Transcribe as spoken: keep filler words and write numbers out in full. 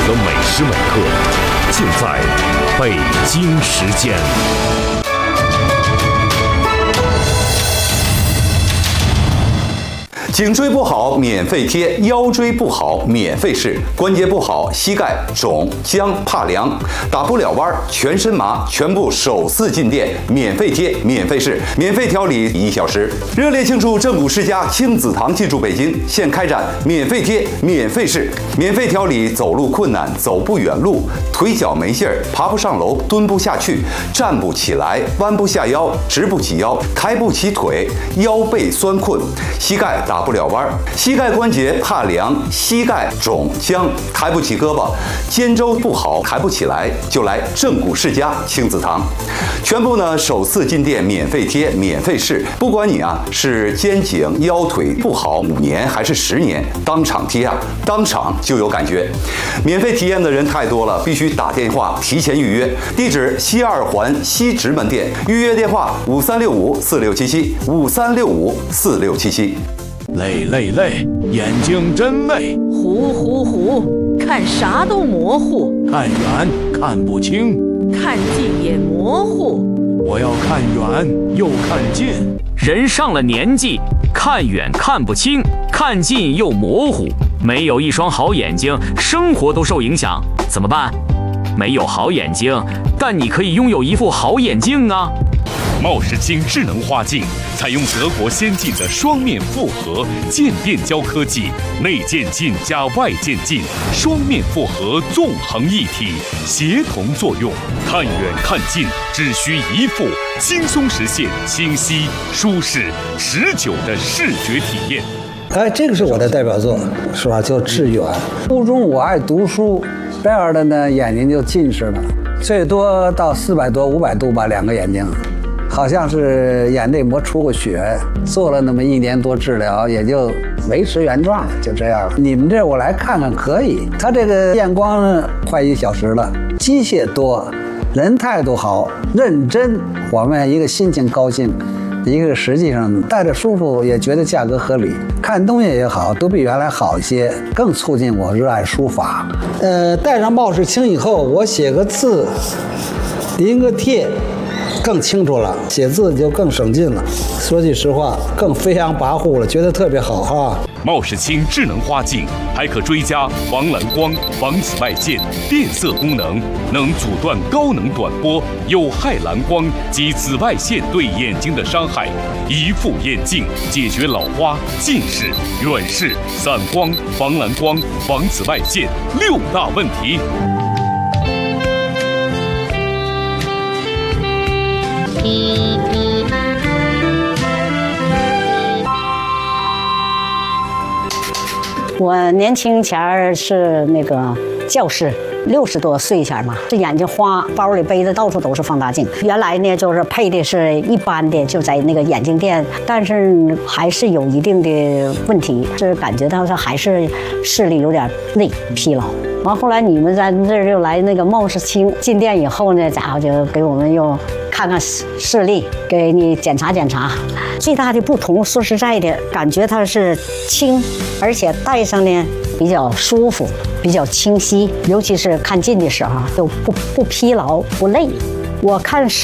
的每时每刻，尽在北京时间。 颈椎不好免费贴，腰椎不好免费试，关节不好膝盖肿僵怕凉，打不了弯全身麻，全部首次进店免费贴免费试，免费调理一小时。热烈庆祝正骨世家亲子堂进驻北京，现开展免费贴免费试，免费调理走路困难、走不远路、腿脚没劲儿、爬不上楼、蹲不下去、站不起来、弯不下腰、直不起腰、抬不起腿、腰背酸困、膝盖打不了弯，膝盖关节怕凉，膝盖肿僵，抬不起胳膊，肩周不好，抬不起来，就来正骨世家亲子堂。全部呢首次进店免费贴免费试，不管你啊是肩颈腰腿不好五年还是十年，当场贴啊，当场就有感觉。免费体验的人太多了，必须打电话提前预约。地址西二环西直门店，预约电话五三六五四六七七五三六五四六七七。 累累累，眼睛真累。 糊糊糊，看啥都模糊。 看远看不清， 看近也模糊。 我要看远又看近。 人上了年纪，看远看不清，看近又模糊。没有一双好眼睛，生活都受影响。怎么办？没有好眼睛，但你可以拥有一副好眼镜啊。 茂世清智能花镜采用德国先进的双面复合渐变胶科技，内渐进加外渐进，双面复合纵横一体，协同作用，看远看近只需一副，轻松实现清晰、舒适、持久的视觉体验。 哎，这个是我的代表作，是吧？叫致远。初中我爱读书，这样的呢眼睛就近视了，最多到四百多、五百度吧，两个眼睛。好像是眼内膜出过血，做了那么一年多治疗，也就维持原状，就这样。你们这我来看看可以，他这个验光快一小时了，机械多，人态度好，认真，我们一个心情高兴，一个实际上戴着舒服，也觉得价格合理，看东西也好，都比原来好一些，更促进我热爱书法。呃，戴上茂世清以后，我写个字，临个帖。更清楚了，写字就更省劲了。说句实话，更飞扬跋扈了，觉得特别好哈。 茂世清智能花镜还可追加防蓝光、防紫外线、变色功能，能阻断高能短波、有害蓝光及紫外线对眼睛的伤害。一副眼镜解决老花、近视、远视、散光、防蓝光、防紫外线六大问题。 我年轻前儿是那个教师，六十多岁前嘛，这眼睛花，包里背的到处都是放大镜。原来呢，就是配的是一般的，就在那个眼镜店，但是还是有一定的问题，是感觉到是还是视力有点累疲劳。完后来你们在这儿又来那个茂世清进店以后呢，家伙就给我们又看看视力，给你检查检查。最大的不同，说实在的，感觉它是轻，而且戴上呢比较舒服，比较清晰，尤其是看近的时候就不不疲劳不累。我看